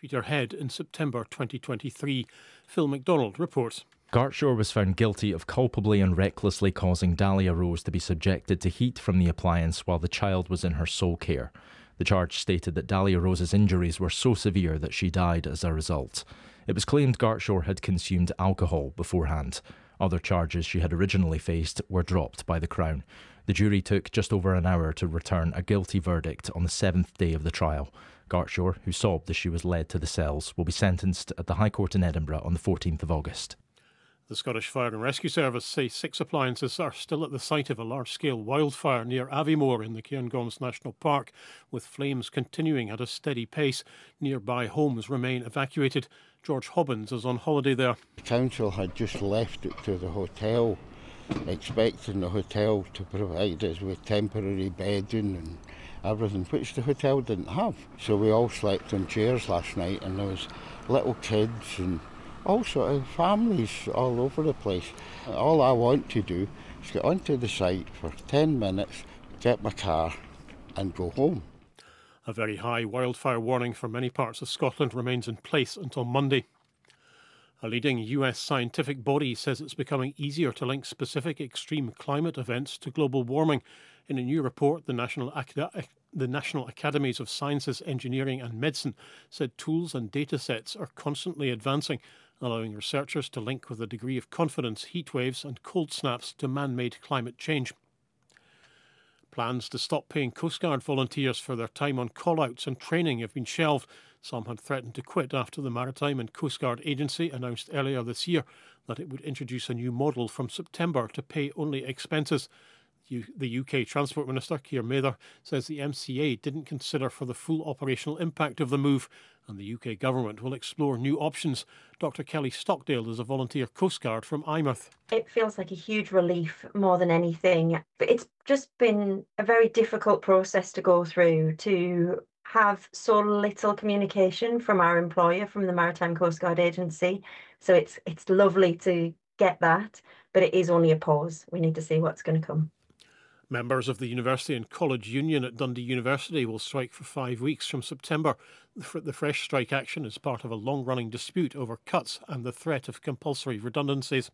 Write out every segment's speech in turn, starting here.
Peterhead in September 2023. Phil MacDonald reports. Gartshaw was found guilty of culpably and recklessly causing Dahlia Rose to be subjected to heat from the appliance while the child was in her sole care. The charge stated that Dahlia Rose's injuries were so severe that she died as a result. It was claimed Gartshaw had consumed alcohol beforehand. Other charges she had originally faced were dropped by the Crown. The jury took just over an hour to return a guilty verdict on the 7th day of the trial. Gartshaw, who sobbed as she was led to the cells, will be sentenced at the High Court in Edinburgh on the 14th of August. The Scottish Fire and Rescue Service say 6 appliances are still at the site of a large-scale wildfire near Aviemore in the Cairngorms National Park, with flames continuing at a steady pace. Nearby homes remain evacuated. George Hobbins is on holiday there. The council had just left it to the hotel, expecting the hotel to provide us with temporary bedding and everything, which the hotel didn't have. So we all slept on chairs last night, and there was little kids and all sort of families all over the place. All I want to do is get onto the site for 10 minutes, get my car and go home. A very high wildfire warning for many parts of Scotland remains in place until Monday. A leading US scientific body says it's becoming easier to link specific extreme climate events to global warming. In a new report, the National Academies of Sciences, Engineering and Medicine said tools and data sets are constantly advancing, allowing researchers to link with a degree of confidence heat waves and cold snaps to man-made climate change. Plans to stop paying Coast Guard volunteers for their time on call-outs and training have been shelved. Some had threatened to quit after the Maritime and Coast Guard Agency announced earlier this year that it would introduce a new model from September to pay only expenses. The UK Transport Minister, Keir Mather, says the MCA didn't consider for the full operational impact of the move, and the UK government will explore new options. Dr Kelly Stockdale is a volunteer Coast Guard from Eyemouth. It feels like a huge relief more than anything. But it's just been a very difficult process to go through, to have so little communication from our employer, from the Maritime Coast Guard Agency. So it's lovely to get that, but it is only a pause. We need to see what's going to come. Members of the University and College Union at Dundee University will strike for 5 weeks from September. The fresh strike action is part of a long-running dispute over cuts and the threat of compulsory redundancies.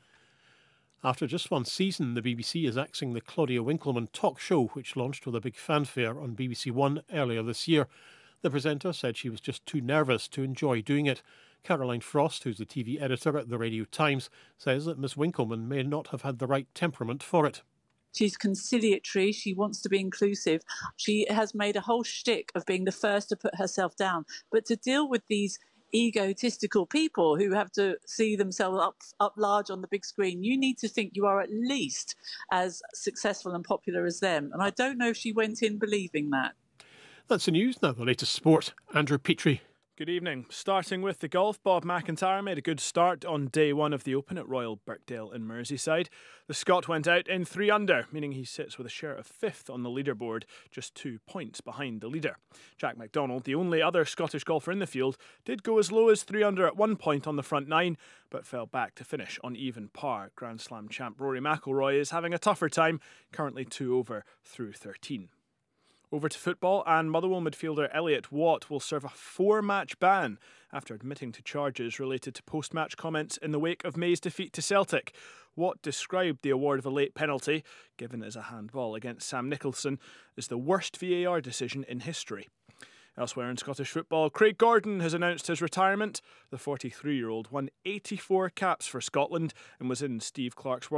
After just one season, the BBC is axing the Claudia Winkleman talk show, which launched with a big fanfare on BBC One earlier this year. The presenter said she was just too nervous to enjoy doing it. Caroline Frost, who's the TV editor at the Radio Times, says that Miss Winkleman may not have had the right temperament for it. She's conciliatory. She wants to be inclusive. She has made a whole shtick of being the first to put herself down. But to deal with these egotistical people who have to see themselves up large on the big screen, you need to think you are at least as successful and popular as them. And I don't know if she went in believing that. That's the news. Now the latest sport. Andrew Petrie. Good evening. Starting with the golf, Bob McIntyre made a good start on day one of the Open at Royal Birkdale in Merseyside. The Scot went out in 3 under, meaning he sits with a share of 5th on the leaderboard, just 2 points behind the leader. Jack McDonald, the only other Scottish golfer in the field, did go as low as 3 under at 1 point on the front 9, but fell back to finish on even par. Grand Slam champ Rory McIlroy is having a tougher time, currently 2 over through 13. Over to football, and Motherwell midfielder Elliot Watt will serve a 4-match ban after admitting to charges related to post-match comments in the wake of May's defeat to Celtic. Watt described the award of a late penalty, given as a handball against Sam Nicholson, as the worst VAR decision in history. Elsewhere in Scottish football, Craig Gordon has announced his retirement. The 43-year-old won 84 caps for Scotland and was in Steve Clarke's World